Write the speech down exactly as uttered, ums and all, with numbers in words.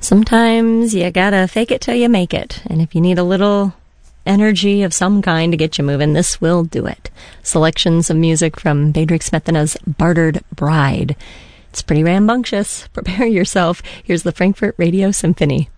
Sometimes you gotta fake it till you make it. And if you need a little energy of some kind to get you moving, this will do it. Selections of music from Bedřich Smetana's Bartered Bride. It's pretty rambunctious. Prepare yourself. Here's the Frankfurt Radio Symphony.